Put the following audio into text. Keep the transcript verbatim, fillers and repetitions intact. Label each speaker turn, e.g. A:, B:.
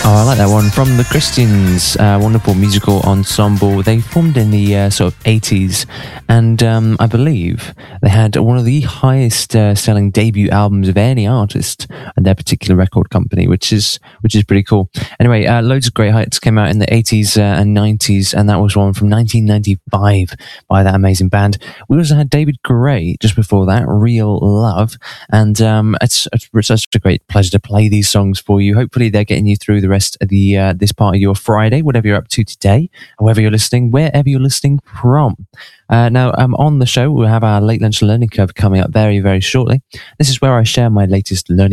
A: Oh, I like that one. From the Christians, uh, wonderful musical ensemble. They formed in the uh, sort of eighties, and um, I believe they had one of the highest uh, selling debut albums of any artist at their particular record company, which is which is pretty cool. Anyway, uh, loads of great hits came out in the eighties uh, and nineties, and that was one from nineteen ninety-five by that amazing band. We also had David Gray just before that, Real Love, and um, it's, it's such a great pleasure to play these songs for you. Hopefully they're getting you through the rest of the uh, this part of your Friday, whatever you're up to today, wherever you're listening, wherever you're listening from. Uh, now, um, on the show, we'll have our late lunch learning curve coming up very, very shortly. This is where I share my latest learning